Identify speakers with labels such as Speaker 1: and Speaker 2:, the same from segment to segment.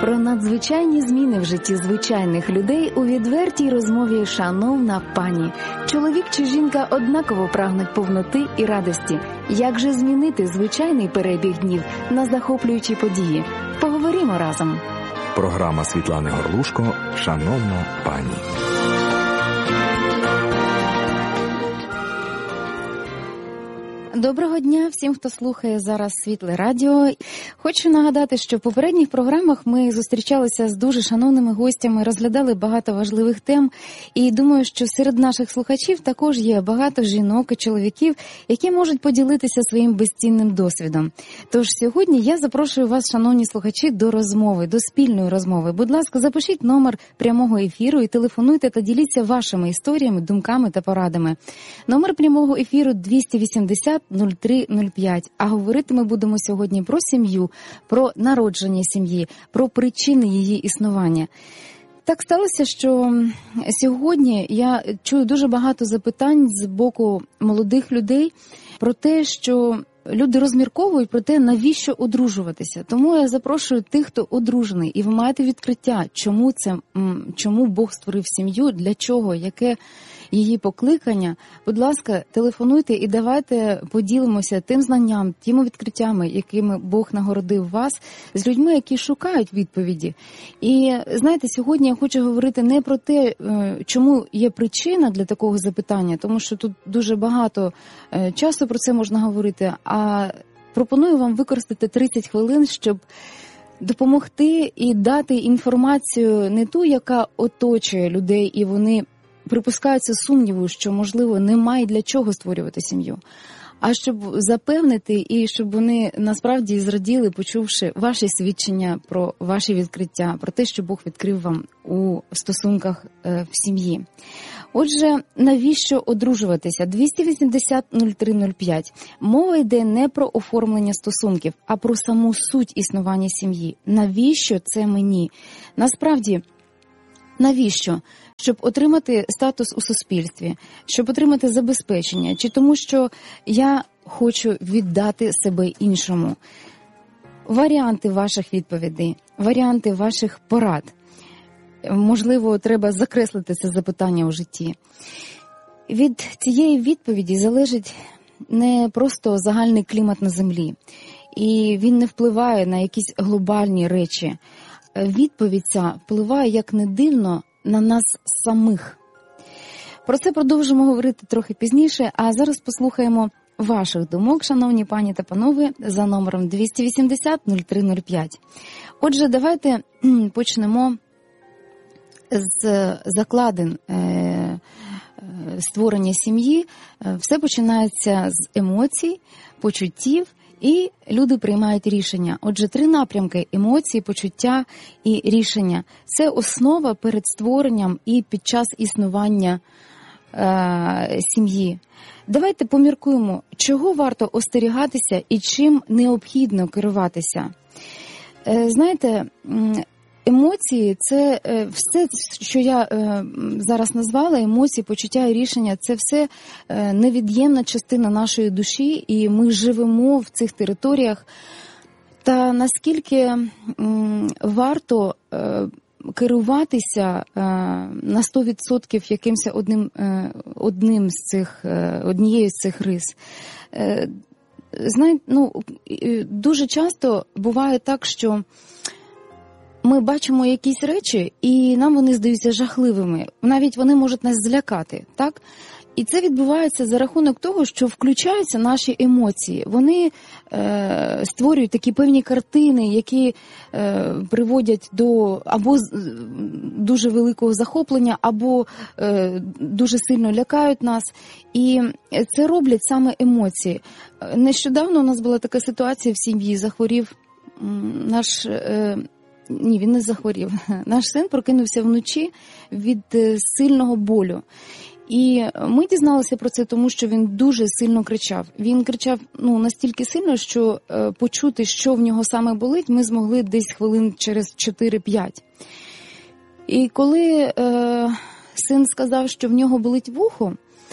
Speaker 1: Про надзвичайні зміни в житті звичайних людей у відвертій розмові «Шановна пані». Чоловік чи жінка однаково прагнуть повноти і радості. Як же змінити звичайний перебіг днів на захоплюючі події? Поговоримо разом.
Speaker 2: Програма Світлани Горлушко «Шановна пані».
Speaker 1: Доброго дня всім, хто слухає зараз Світле Радіо. Хочу нагадати, що в попередніх програмах ми зустрічалися з дуже шановними гостями, розглядали багато важливих тем. І думаю, що серед наших слухачів також є багато жінок і чоловіків, які можуть поділитися своїм безцінним досвідом. Тож сьогодні я запрошую вас, шановні слухачі, до розмови, до спільної розмови. Будь ласка, запишіть номер прямого ефіру і телефонуйте та діліться вашими історіями, думками та порадами. Номер прямого ефіру 280 0305. А говорити ми будемо сьогодні про сім'ю, про народження сім'ї, про причини її існування. Так сталося, що сьогодні я чую дуже багато запитань з боку молодих людей про те, що люди розмірковують про те, навіщо одружуватися. Тому я запрошую тих, хто одружений, і ви маєте відкриття, чому Бог створив сім'ю, для чого, яке її покликання. Будь ласка, телефонуйте і давайте поділимося тим знанням, тими відкриттями, якими Бог нагородив вас, з людьми, які шукають відповіді. І, знаєте, сьогодні я хочу говорити не про те, чому є причина для такого запитання, тому що тут дуже багато часу про це можна говорити, а пропоную вам використати 30 хвилин, щоб допомогти і дати інформацію не ту, яка оточує людей, і вони припускаються сумніву, що, можливо, немає для чого створювати сім'ю, а щоб запевнити і щоб вони насправді зраділи, почувши ваші свідчення про ваші відкриття, про те, що Бог відкрив вам у стосунках в сім'ї. Отже, навіщо одружуватися? 280-0305. Мова йде не про оформлення стосунків, а про саму суть існування сім'ї. Навіщо це мені? Насправді, навіщо? Щоб отримати статус у суспільстві, щоб отримати забезпечення, чи тому, що я хочу віддати себе іншому. Варіанти ваших відповідей, варіанти ваших порад. Можливо, треба закреслити це запитання у житті. Від цієї відповіді залежить не просто загальний клімат на землі, і він не впливає на якісь глобальні речі. Відповідь ця впливає, як не дивно, на нас самих. Про це продовжимо говорити трохи пізніше, а зараз послухаємо ваших думок, шановні пані та панове, за номером 280-0305. Отже, давайте почнемо з закладин створення сім'ї. Все починається з емоцій, почуттів, і люди приймають рішення. Отже, 3 напрямки – емоції, почуття і рішення. Це основа перед створенням і під час існування сім'ї. Давайте поміркуємо, чого варто остерігатися і чим необхідно керуватися. Знаєте, емоції – це все, що я зараз назвала, емоції, почуття і рішення – це все невід'ємна частина нашої душі, і ми живемо в цих територіях. Та наскільки варто керуватися на 100% якимось однією з цих рис. Знаєте, дуже часто буває так, що ми бачимо якісь речі, і нам вони здаються жахливими. Навіть вони можуть нас злякати, так? І це відбувається за рахунок того, що включаються наші емоції. Вони створюють такі певні картини, які приводять до або дуже великого захоплення, або дуже сильно лякають нас. І це роблять саме емоції. Нещодавно у нас була така ситуація в сім'ї, захворів наш... Ні, він не захворів. Наш син прокинувся вночі від сильного болю. І ми дізналися про це, тому що він дуже сильно кричав. Він кричав настільки сильно, що почути, що в нього саме болить, ми змогли десь хвилин через 4-5. І коли син сказав, що в нього болить вухо,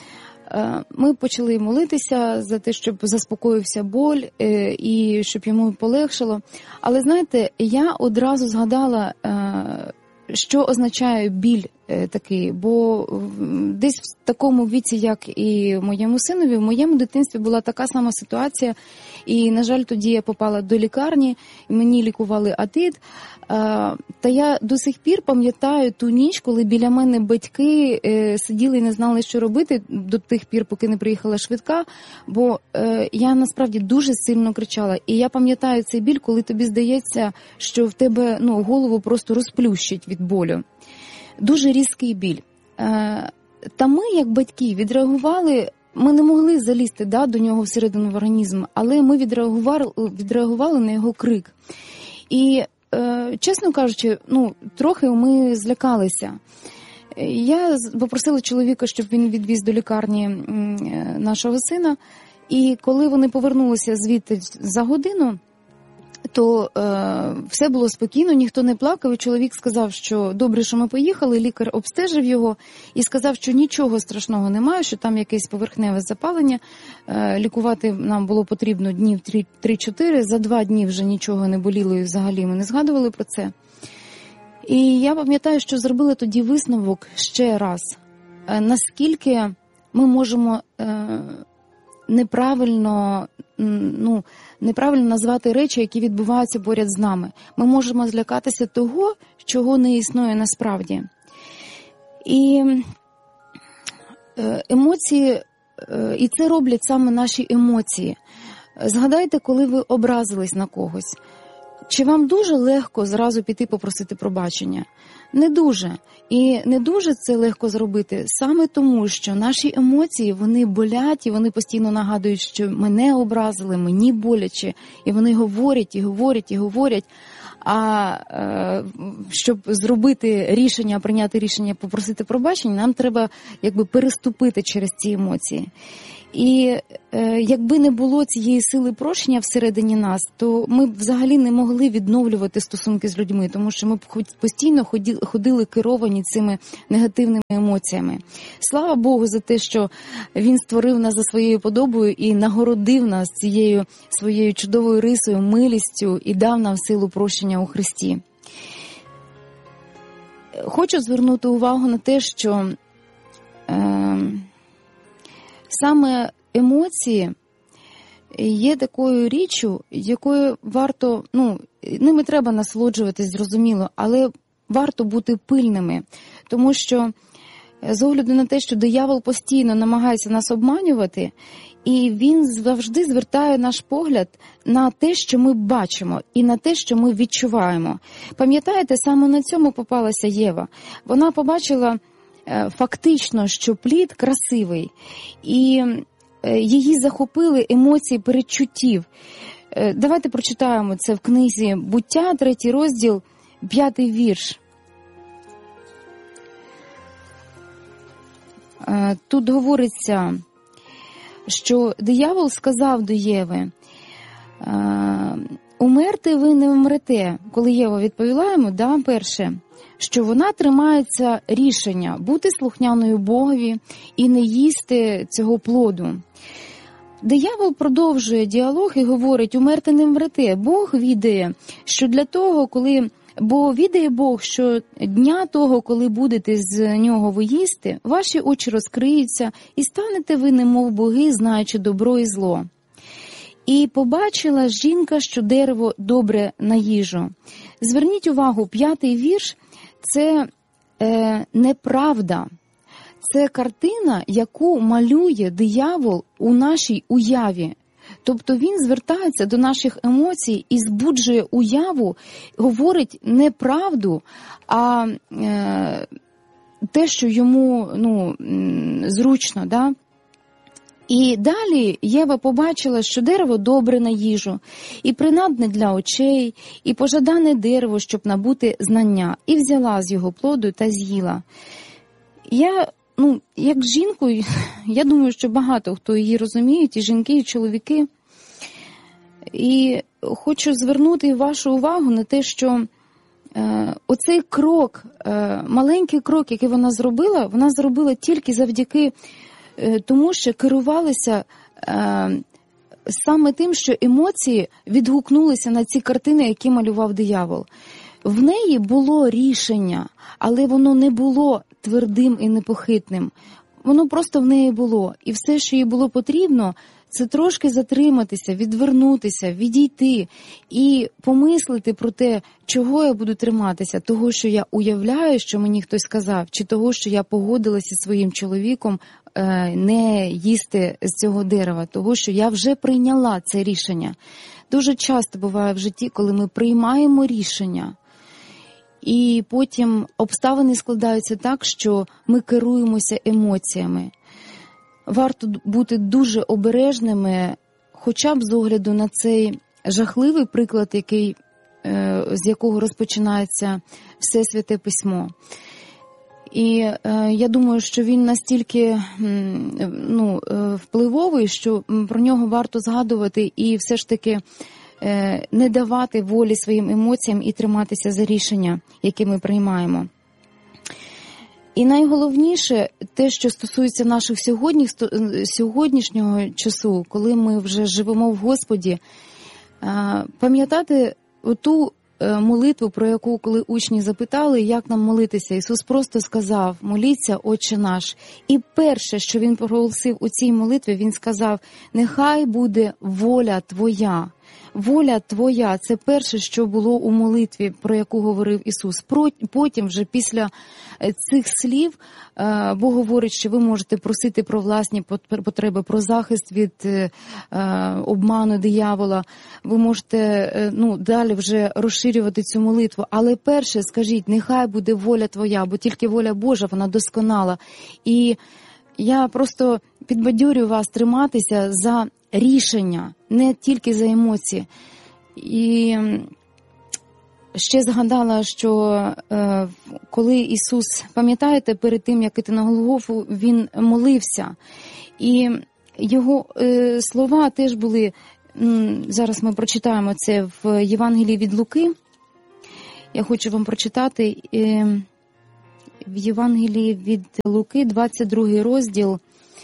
Speaker 1: Ми почали молитися за те, щоб заспокоївся боль і щоб йому полегшало. Але, знаєте, я одразу згадала, що означає біль такий, бо десь в такому віці, як і моєму синові, в моєму дитинстві була така сама ситуація, і, на жаль, тоді я попала до лікарні, і мені лікували отит. Та я до сих пір пам'ятаю ту ніч, коли біля мене батьки сиділи і не знали, що робити до тих пір, поки не приїхала швидка, бо я насправді дуже сильно кричала. І я пам'ятаю цей біль, коли тобі здається, що в тебе голову просто розплющить від болю. Дуже різкий біль. Та ми, як батьки, відреагували, ми не могли залізти до нього всередину в організм, але ми відреагували на його крик. І, чесно кажучи, трохи ми злякалися. Я попросила чоловіка, щоб він відвіз до лікарні нашого сина, і коли вони повернулися звідти за годину, то все було спокійно, ніхто не плакав, і чоловік сказав, що добре, що ми поїхали, лікар обстежив його і сказав, що нічого страшного немає, що там якесь поверхневе запалення, лікувати нам було потрібно днів 3-4, за 2 дні вже нічого не боліло і взагалі ми не згадували про це. І я пам'ятаю, що зробили тоді висновок ще раз, наскільки ми можемо неправильно назвати речі, які відбуваються поряд з нами. Ми можемо злякатися того, чого не існує насправді. І емоції, і це роблять саме наші емоції. Згадайте, коли ви образились на когось. Чи вам дуже легко зразу піти попросити пробачення? Не дуже. І не дуже це легко зробити саме тому, що наші емоції, вони болять, і вони постійно нагадують, що мене образили, мені боляче, і вони говорять, і говорять, і говорять. А щоб зробити рішення, прийняти рішення, попросити пробачення, нам треба переступити через ці емоції. І якби не було цієї сили прощення всередині нас, то ми б взагалі не могли відновлювати стосунки з людьми, тому що ми б постійно ходили керовані цими негативними емоціями. Слава Богу за те, що Він створив нас за своєю подобою і нагородив нас цією своєю чудовою рисою, милістю і дав нам силу прощення у Христі. Хочу звернути увагу на те, що саме емоції є такою річчю, якою варто, ними треба насолоджуватись, зрозуміло, але варто бути пильними, тому що з огляду на те, що диявол постійно намагається нас обманювати, і він завжди звертає наш погляд на те, що ми бачимо, і на те, що ми відчуваємо. Пам'ятаєте, саме на цьому попалася Єва. Вона побачила фактично, що плід красивий, і її захопили емоції передчуттів. Давайте прочитаємо це в книзі «Буття», 3 розділ, 5 вірш. Тут говориться, що диявол сказав до Єви: «Умерти ви не вмрете». Коли Єва відповіла йому, перше, що вона тримається рішення бути слухняною Богові і не їсти цього плоду. Диявол продовжує діалог і говорить: «Умерти не вмрете». Бог відає, що для того, бо відає Бог, що дня того, коли будете з нього ви їсти, ваші очі розкриються і станете ви немов боги, знаючи добро і зло. І побачила жінка, що дерево добре на їжу. Зверніть увагу, 5 вірш – це неправда. Це картина, яку малює диявол у нашій уяві. Тобто він звертається до наших емоцій і збуджує уяву, говорить не правду, а те, що йому зручно. Да? І далі Єва побачила, що дерево добре на їжу, і принадне для очей, і пожадане дерево, щоб набути знання, і взяла з його плоду та з'їла. Як жінку, я думаю, що багато хто її розуміють, і жінки, і чоловіки. І хочу звернути вашу увагу на те, що оцей крок, маленький крок, який вона зробила тільки завдяки тому що керувалися саме тим, що емоції відгукнулися на ці картини, які малював диявол. В неї було рішення, але воно не було твердим і непохитним. Воно просто в неї було. І все, що їй було потрібно, це трошки затриматися, відвернутися, відійти і помислити про те, чого я буду триматися. Того, що я уявляю, що мені хтось сказав, чи того, що я погодилася зі своїм чоловіком не їсти з цього дерева. Того, що я вже прийняла це рішення. Дуже часто буває в житті, коли ми приймаємо рішення, і потім обставини складаються так, що ми керуємося емоціями. Варто бути дуже обережними, хоча б з огляду на цей жахливий приклад, з якого розпочинається все Святе Письмо. І я думаю, що він настільки впливовий, що про нього варто згадувати і все ж таки не давати волі своїм емоціям і триматися за рішення, які ми приймаємо. І найголовніше, те, що стосується наших сьогоднішнього часу, коли ми вже живемо в Господі, пам'ятати ту молитву, про яку, коли учні запитали, як нам молитися, Ісус просто сказав: моліться, Отче наш. І перше, що Він проголосив у цій молитві, Він сказав: нехай буде воля Твоя. Воля Твоя – це перше, що було у молитві, про яку говорив Ісус. Потім, вже після цих слів, Бог говорить, що ви можете просити про власні потреби, про захист від обману диявола. Ви можете далі вже розширювати цю молитву. Але перше скажіть: нехай буде воля Твоя, бо тільки воля Божа, вона досконала. І я просто підбадьорюю вас триматися за рішення, не тільки за емоції. І ще згадала, що коли Ісус, пам'ятаєте, перед тим, як іти на Голгофу, Він молився. І Його слова теж були, зараз ми прочитаємо це в Євангелії від Луки. Я хочу вам прочитати в Євангелії від Луки, 22 розділ,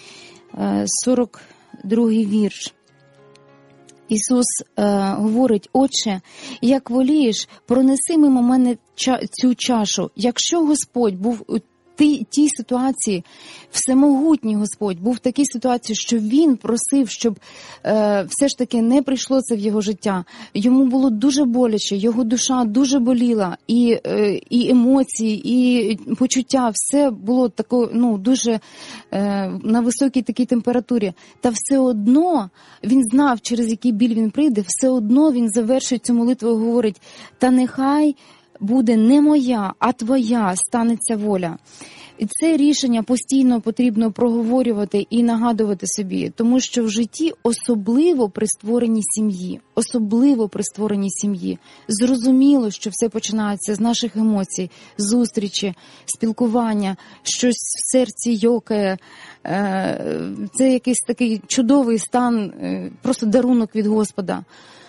Speaker 1: 42-й вірш. Ісус говорить: «Отче, як волієш, пронеси мимо мене цю чашу». Якщо Господь був у тій ситуації, всемогутній Господь був в такій ситуації, що Він просив, щоб все ж таки не прийшло це в його життя. Йому було дуже боляче, його душа дуже боліла, і емоції, і почуття, все було таке, дуже на високій такій температурі. Та все одно він знав, через який біль він прийде, все одно він завершує цю молитву і говорить: «Та нехай буде не моя, а Твоя станеться воля». І це рішення постійно потрібно проговорювати і нагадувати собі, тому що в житті, особливо при створенні сім'ї, зрозуміло, що все починається з наших емоцій, зустрічі, спілкування, щось в серці йокає. Це якийсь такий чудовий стан, просто дарунок від Господа.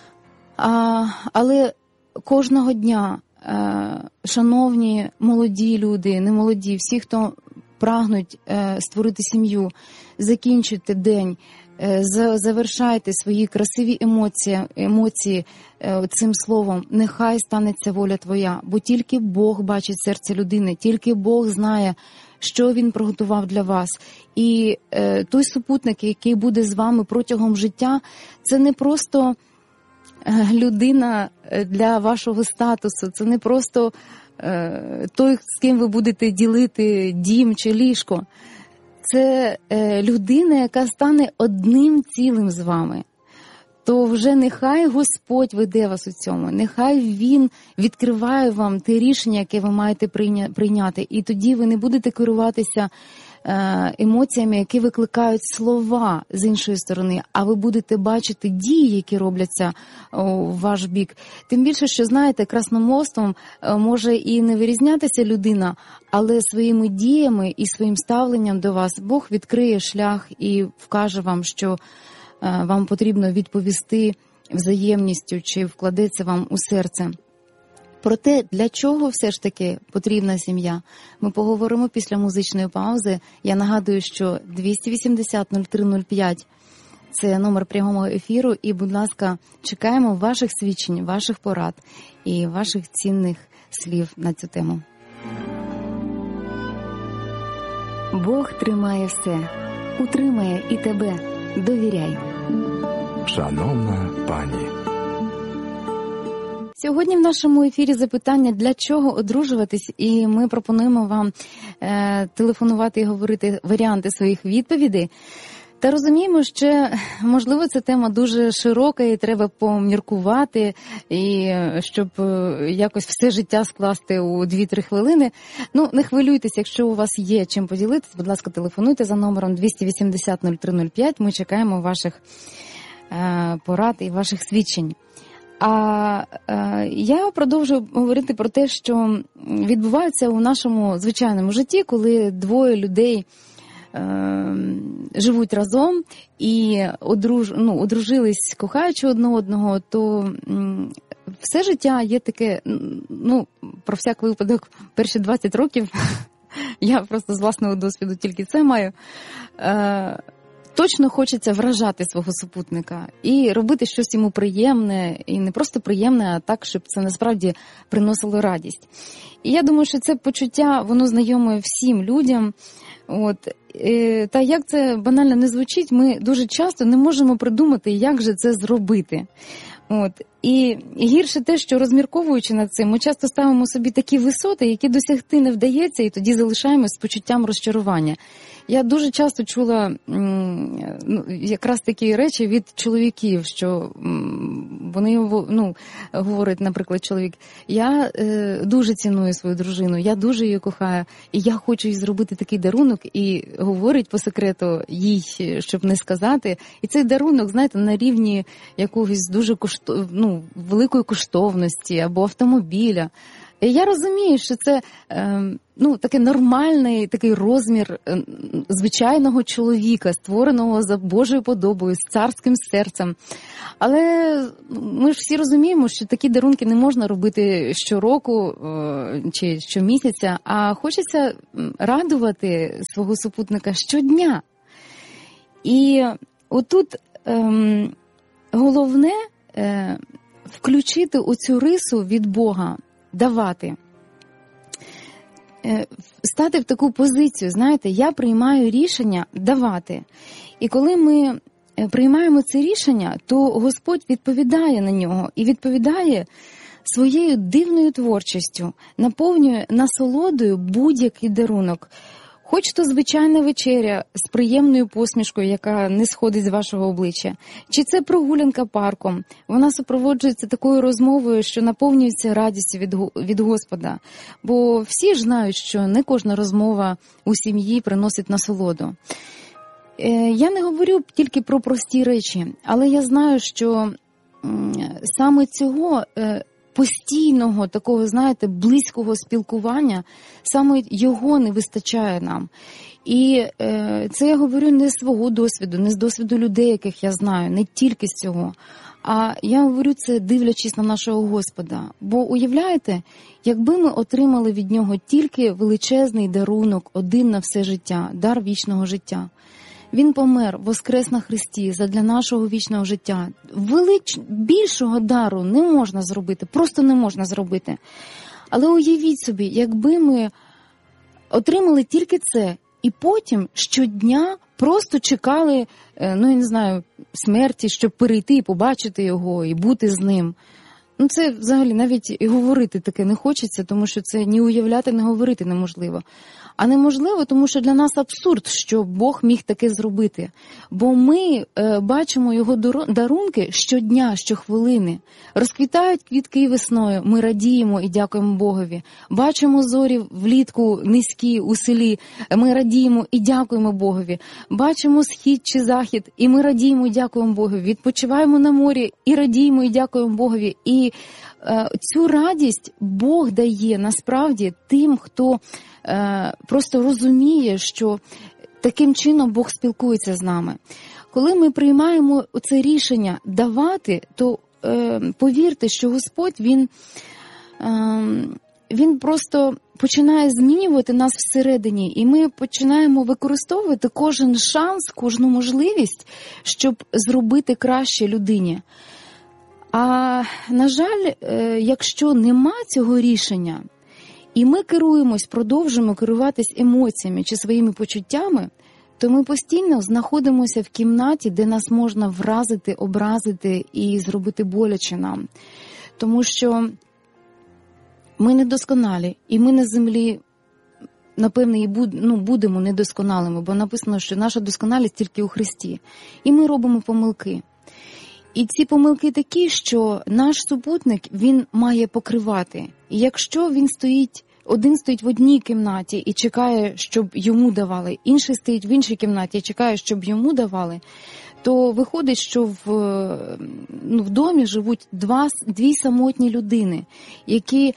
Speaker 1: Але кожного дня, шановні молоді люди, немолоді, всі, хто прагнуть створити сім'ю, закінчуйте день, завершайте свої красиві емоції цим словом: нехай станеться воля Твоя, бо тільки Бог бачить серце людини, тільки Бог знає, що Він приготував для вас. І той супутник, який буде з вами протягом життя, це не просто людина для вашого статусу, це не просто той, з ким ви будете ділити дім чи ліжко. Це людина, яка стане одним цілим з вами. То вже нехай Господь веде вас у цьому, нехай Він відкриває вам те рішення, яке ви маєте прийняти. І тоді ви не будете керуватися емоціями, які викликають слова з іншої сторони, а ви будете бачити дії, які робляться у ваш бік. Тим більше, що, знаєте, красномовством може і не вирізнятися людина, але своїми діями і своїм ставленням до вас Бог відкриє шлях і вкаже вам, що вам потрібно відповісти взаємністю, чи вкладеться вам у серце. Про те, для чого все ж таки потрібна сім'я, ми поговоримо після музичної паузи. Я нагадую, що 280-03-05 – це номер прямого ефіру. І, будь ласка, чекаємо ваших свідчень, ваших порад і ваших цінних слів на цю тему. Бог тримає все, утримає і тебе. Довіряй.
Speaker 2: Шановна пані.
Speaker 1: Сьогодні в нашому ефірі запитання, для чого одружуватись, і ми пропонуємо вам телефонувати і говорити варіанти своїх відповідей. Та розуміємо, що, можливо, ця тема дуже широка і треба поміркувати, і щоб якось все життя скласти у 2-3 хвилини. Ну, не хвилюйтесь, якщо у вас є чим поділитися, будь ласка, телефонуйте за номером 280-03-05. Ми чекаємо ваших порад і ваших свідчень. А я продовжую говорити про те, що відбувається у нашому звичайному житті, коли двоє людей живуть разом і одружились, кохаючи одне одного, то все життя є таке, ну, про всяк випадок, перші 20 років, я просто з власного досвіду тільки це маю, точно хочеться вражати свого супутника і робити щось йому приємне, і не просто приємне, а так, щоб це насправді приносило радість. І я думаю, що це почуття, воно знайоме всім людям. Та як це банально не звучить, ми дуже часто не можемо придумати, як же це зробити. І гірше те, що розмірковуючи над цим, ми часто ставимо собі такі висоти, які досягти не вдається, і тоді залишаємось з почуттям розчарування. Я дуже часто чула якраз такі речі від чоловіків, що вони говорять, наприклад, чоловік, я дуже ціную свою дружину, я дуже її кохаю, і я хочу їй зробити такий дарунок, і говорить по секрету їй, щоб не сказати. І цей дарунок, знаєте, на рівні якогось дуже великої коштовності або автомобіля. І я розумію, що це такий нормальний такий розмір звичайного чоловіка, створеного за Божою подобою, з царським серцем. Але ми ж всі розуміємо, що такі дарунки не можна робити щороку чи щомісяця, а хочеться радувати свого супутника щодня. І отут головне включити оцю рису від Бога, давати. Стати в таку позицію, знаєте, я приймаю рішення давати. І коли ми приймаємо це рішення, то Господь відповідає на нього і відповідає своєю дивною творчістю, наповнює насолодою будь-який дарунок. Хоч то звичайна вечеря з приємною посмішкою, яка не сходить з вашого обличчя, чи це прогулянка парком, вона супроводжується такою розмовою, що наповнюється радістю від Господа. Бо всі ж знають, що не кожна розмова у сім'ї приносить насолоду. Я не говорю тільки про прості речі, але я знаю, що саме цього постійного, такого, знаєте, близького спілкування, саме його не вистачає нам. І це я говорю не з свого досвіду, не з досвіду людей, яких я знаю, не тільки з цього. А я говорю це, дивлячись на нашого Господа. Бо, уявляєте, якби ми отримали від Нього тільки величезний дарунок, один на все життя, дар вічного життя. Він помер, воскрес на Христі задля нашого вічного життя. Більшого дару не можна зробити, просто не можна зробити. Але уявіть собі, якби ми отримали тільки це, і потім щодня просто чекали, я не знаю, смерті, щоб перейти і побачити його, і бути з ним. Це взагалі навіть і говорити таке не хочеться, тому що це ні уявляти, ні говорити неможливо. А неможливо, тому що для нас абсурд, що Бог міг таке зробити. Бо ми бачимо його дарунки щодня, щохвилини. Розквітають квітки весною, ми радіємо і дякуємо Богові. Бачимо зорі влітку низькі у селі, ми радіємо і дякуємо Богові. Бачимо схід чи захід, і ми радіємо і дякуємо Богові. Відпочиваємо на морі і радіємо і дякуємо Богові. І цю радість Бог дає насправді тим, хто просто розуміє, що таким чином Бог спілкується з нами. Коли ми приймаємо це рішення давати, то повірте, що Господь, Він він просто починає змінювати нас всередині, і ми починаємо використовувати кожен шанс, кожну можливість, щоб зробити краще людині. А, на жаль, якщо нема цього рішення, і ми продовжуємо керуватись емоціями чи своїми почуттями, то ми постійно знаходимося в кімнаті, де нас можна вразити, образити і зробити боляче нам. Тому що ми недосконалі, і ми на землі, напевне, і будемо недосконалими, бо написано, що наша досконалість тільки у Христі. І ми робимо помилки. І ці помилки такі, що наш супутник, він має покривати. І якщо один стоїть в одній кімнаті і чекає, щоб йому давали, інший стоїть в іншій кімнаті і чекає, щоб йому давали, то виходить, що в домі живуть дві самотні людини, які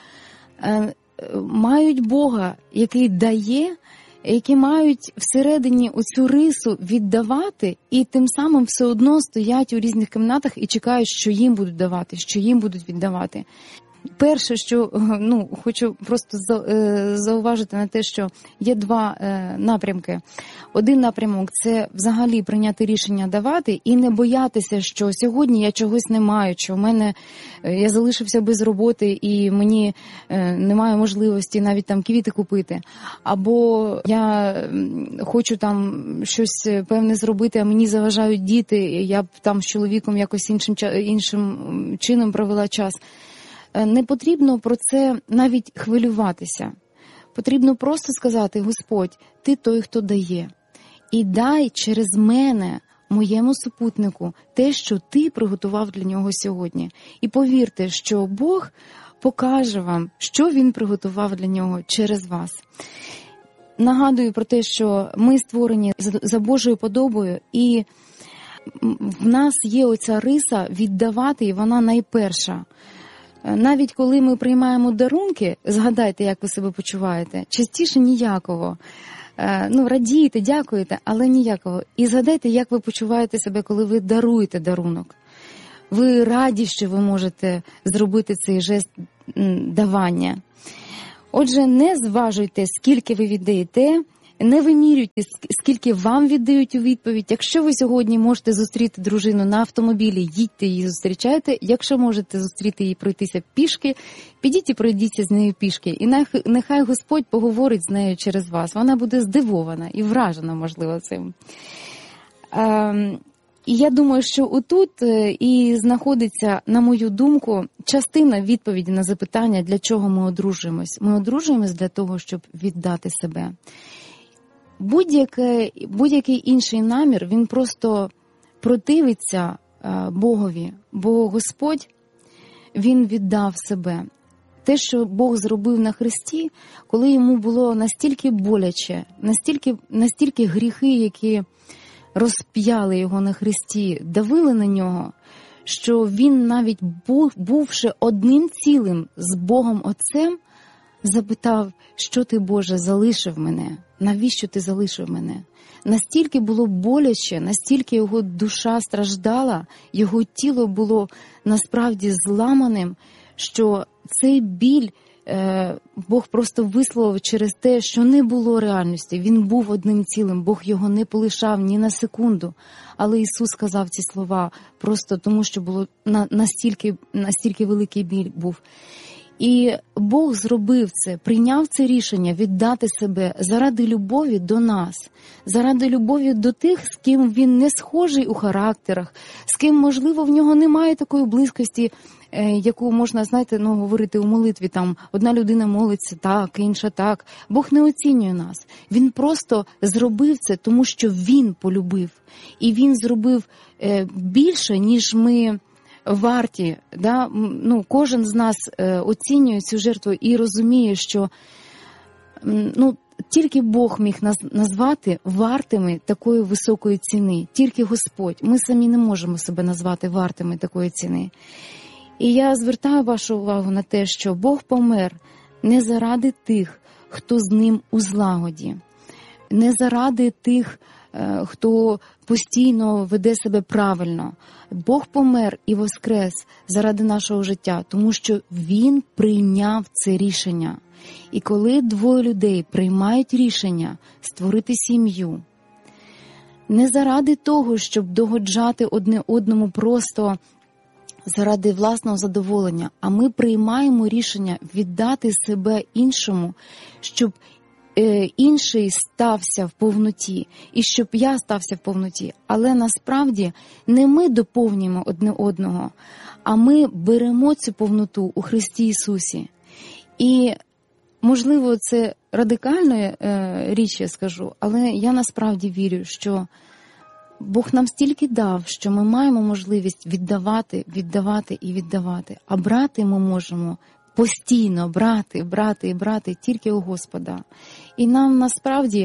Speaker 1: мають Бога, який дає, які мають всередині оцю рису віддавати, і тим самим все одно стоять у різних кімнатах і чекають, що їм будуть давати, що їм будуть віддавати. Перше, що хочу просто зауважити на те, що є два напрямки. Один напрямок – це взагалі прийняти рішення давати і не боятися, що сьогодні я чогось не маю, що в мене я залишився без роботи і мені немає можливості навіть там квіти купити. Або я хочу там щось певне зробити, а мені заважають діти, я б там з чоловіком якось іншим чином провела час. Не потрібно про це навіть хвилюватися. Потрібно просто сказати: Господь, Ти той, хто дає. І дай через мене, моєму супутнику, те, що Ти приготував для нього сьогодні. І повірте, що Бог покаже вам, що Він приготував для нього через вас. Нагадую про те, що ми створені за Божою подобою, і в нас є оця риса віддавати, і вона найперша. Навіть коли ми приймаємо дарунки, згадайте, як ви себе почуваєте, частіше ніякого. Радієте, дякуєте, але ніякого. І згадайте, як ви почуваєте себе, коли ви даруєте дарунок. Ви раді, що ви можете зробити цей жест давання. Отже, не зважуйте, скільки ви віддаєте, не вимірюйте, скільки вам віддають у відповідь. Якщо ви сьогодні можете зустріти дружину на автомобілі, їдьте її зустрічайте. Якщо можете зустріти її пройтися пішки, підіть і пройдіться з нею пішки. І нехай Господь поговорить з нею через вас. Вона буде здивована і вражена, можливо, цим. І я думаю, що отут і знаходиться, на мою думку, частина відповіді на запитання, для чого ми одружуємось. Ми одружуємось для того, щоб віддати себе. Будь-який інший намір, він просто противиться Богові, бо Господь, Він віддав себе. Те, що Бог зробив на Христі, коли йому було настільки боляче, настільки гріхи, які розп'яли його на Христі, давили на нього, що він навіть бувши одним цілим з Богом Отцем, запитав: що ти, Боже, залишив мене? Навіщо ти залишив мене? Настільки було боляче, настільки його душа страждала, його тіло було насправді зламаним, що цей біль Бог просто висловив через те, що не було реальності. Він був одним цілим, Бог його не полишав ні на секунду. Але Ісус сказав ці слова просто тому, що було настільки великий біль був. І Бог зробив це, прийняв це рішення віддати себе заради любові до нас, заради любові до тих, з ким він не схожий у характерах, з ким, можливо, в нього немає такої близькості, яку можна, говорити у молитві, там одна людина молиться так, інша так. Бог не оцінює нас. Він просто зробив це, тому що Він полюбив. І Він зробив більше, ніж ми варті. Да? Кожен з нас оцінює цю жертву і розуміє, що тільки Бог міг нас назвати вартими такої високої ціни. Тільки Господь. Ми самі не можемо себе назвати вартими такої ціни. І я звертаю вашу увагу на те, що Бог помер не заради тих, хто з ним у злагоді. не заради тих, хто постійно веде себе правильно. Бог помер і воскрес заради нашого життя, тому що Він прийняв це рішення. І коли двоє людей приймають рішення створити сім'ю, не заради того, щоб догоджати одне одному просто заради власного задоволення, а ми приймаємо рішення віддати себе іншому, щоб інший стався в повноті, і щоб я стався в повноті. Але насправді не ми доповнюємо одне одного, а ми беремо цю повноту у Христі Ісусі. І, можливо, це радикальна річ, я скажу, але я насправді вірю, що Бог нам стільки дав, що ми маємо можливість віддавати, віддавати і віддавати. А брати ми можемо постійно, брати тільки у Господа. І нам насправді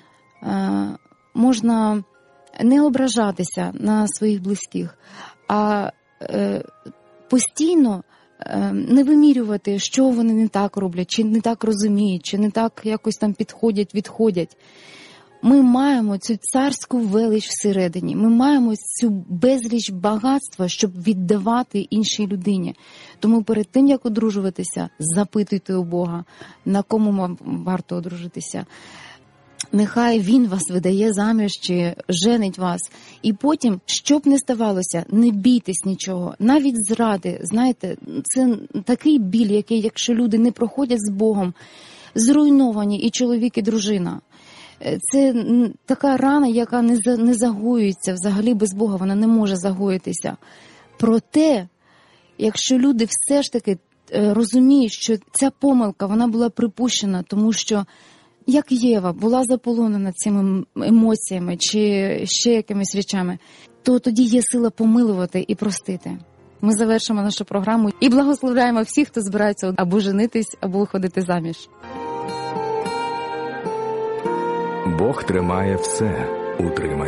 Speaker 1: можна не ображатися на своїх близьких, а постійно не вимірювати, що вони не так роблять, чи не так розуміють, чи не так якось там підходять, відходять. Ми маємо цю царську велич всередині, ми маємо цю безліч багатства, щоб віддавати іншій людині. Тому перед тим, як одружуватися, запитуйте у Бога, на кому вам варто одружитися. Нехай Він вас видає заміж чи женить вас. І потім, що б не ставалося, не бійтесь нічого. Навіть зради, знаєте, це такий біль, який, якщо люди не проходять з Богом, зруйновані і чоловік, і дружина. Це така рана, яка не загоюється взагалі без Бога, вона не може загоїтися. Проте, якщо люди все ж таки розуміють, що ця помилка, вона була припущена, тому що, як Єва, була заполонена цими емоціями чи ще якимись речами, то тоді є сила помилувати і простити. Ми завершимо нашу програму і благословляємо всіх, хто збирається або женитись, або виходити заміж.
Speaker 2: Бог тримає все, утримає.